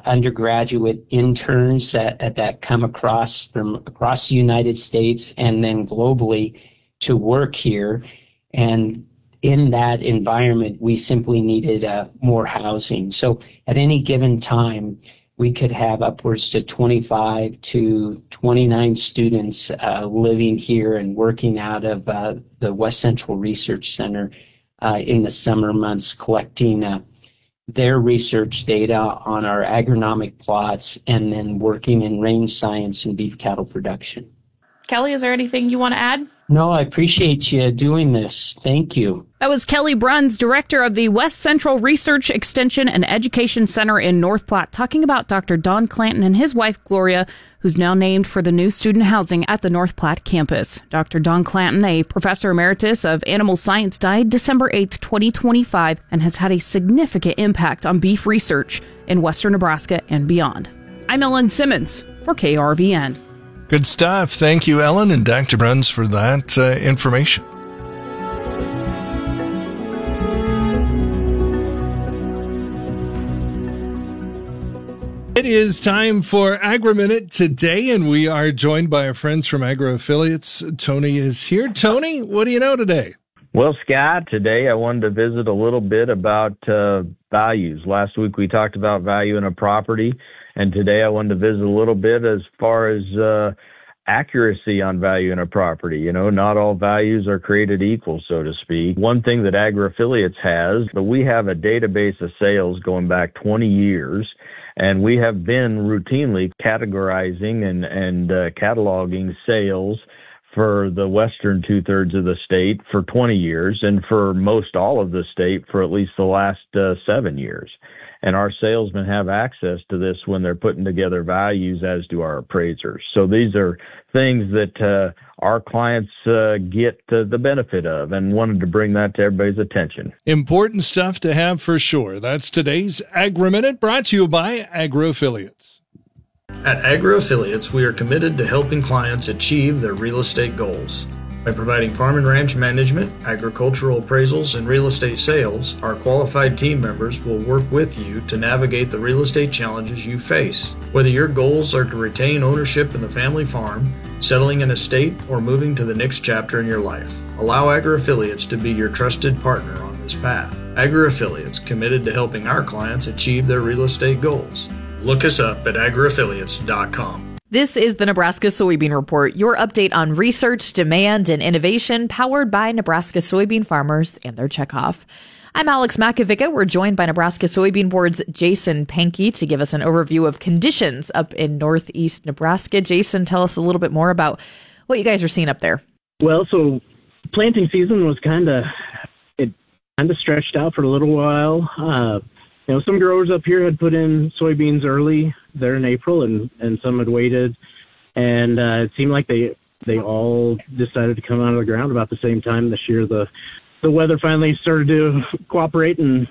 undergraduate interns that come across from across the United States and then globally to work here. And in that environment, we simply needed more housing. So at any given time, we could have upwards to 25 to 29 students living here and working out of the West Central Research Center in the summer months, collecting their research data on our agronomic plots and then working in range science and beef cattle production. Kelly, is there anything you want to add? No, I appreciate you doing this. Thank you. That was Kelly Bruns, director of the West Central Research Extension and Education Center in North Platte, talking about Dr. Don Clanton and his wife, Gloria, who's now named for the new student housing at the North Platte campus. Dr. Don Clanton, a professor emeritus of animal science, died December 8th, 2025, and has had a significant impact on beef research in western Nebraska and beyond. I'm Ellen Simmons for KRVN. Good stuff. Thank you, Ellen and Dr. Bruns, for that information. It is time for Agri-Minute today, and we are joined by our friends from Agro Affiliates. Tony is here. Tony, what do you know today? Well, Scott, today I wanted to visit a little bit about values. Last week we talked about value in a property, and today I wanted to visit a little bit as far as accuracy on value in a property. You know, not all values are created equal, so to speak. One thing that Agro Affiliates has, but we have a database of sales going back 20 years, and we have been routinely categorizing and cataloging sales for the western two-thirds of the state for 20 years, and for most all of the state for at least the last 7 years. And our salesmen have access to this when they're putting together values, as do our appraisers. So these are things that our clients get the benefit of, and wanted to bring that to everybody's attention. Important stuff to have for sure. That's today's Agri-Minute, brought to you by Agro Affiliates. At Agro Affiliates, we are committed to helping clients achieve their real estate goals. By providing farm and ranch management, agricultural appraisals, and real estate sales, our qualified team members will work with you to navigate the real estate challenges you face. Whether your goals are to retain ownership in the family farm, settling an estate, or moving to the next chapter in your life, allow Agro Affiliates to be your trusted partner on this path. Agro Affiliates, committed to helping our clients achieve their real estate goals. Look us up at agroaffiliates.com. This is the Nebraska Soybean Report, your update on research, demand, and innovation powered by Nebraska soybean farmers and their checkoff. I'm Alex Makovica. We're joined by Nebraska Soybean Board's Jason Pankey to give us an overview of conditions up in northeast Nebraska. Jason, tell us a little bit more about what you guys are seeing up there. Well, so planting season was kind of stretched out for a little while. Some growers up here had put in soybeans early there in April, and some had waited. And it seemed like they all decided to come out of the ground about the same time this year. The weather finally started to cooperate, and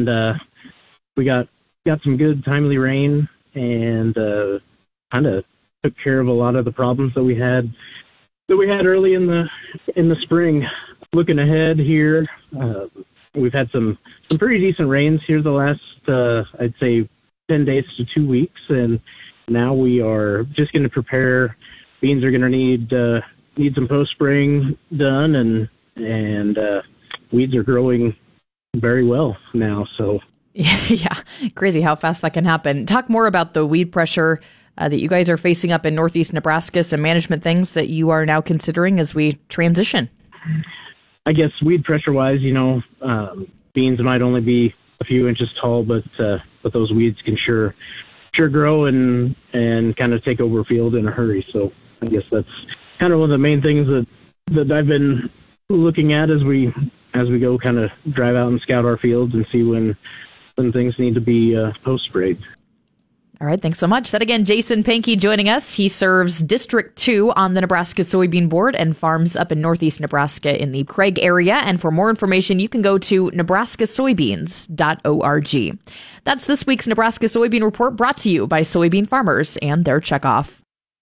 we got some good timely rain, and kind of took care of a lot of the problems that we had early in the spring. Looking ahead here, we've had some pretty decent rains here the last, I'd say, 10 days to 2 weeks, and now we are just going to prepare. Beans are going to need some post-spraying done, and weeds are growing very well now. So yeah, crazy how fast that can happen. Talk more about the weed pressure that you guys are facing up in northeast Nebraska, some management things that you are now considering as we transition. I guess weed pressure-wise, beans might only be a few inches tall, but those weeds can sure grow and kind of take over a field in a hurry. So I guess that's kind of one of the main things that I've been looking at as we go kind of drive out and scout our fields and see when things need to be post-sprayed. All right, thanks so much. That again, Jason Pankey joining us. He serves District 2 on the Nebraska Soybean Board and farms up in northeast Nebraska in the Craig area. And for more information, you can go to nebraskasoybeans.org. That's this week's Nebraska Soybean Report, brought to you by soybean farmers and their checkoff.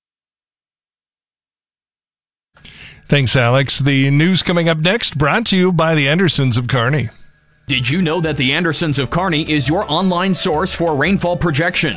Thanks, Alex. The news coming up next, brought to you by the Andersons of Kearney. Did you know that the Andersons of Kearney is your online source for rainfall projection?